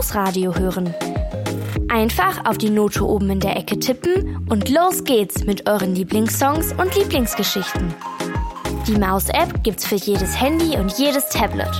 Mausradio hören. Einfach auf die Note oben in der Ecke tippen und los geht's mit euren Lieblingssongs und Lieblingsgeschichten. Die Maus-App gibt's für jedes Handy und jedes Tablet.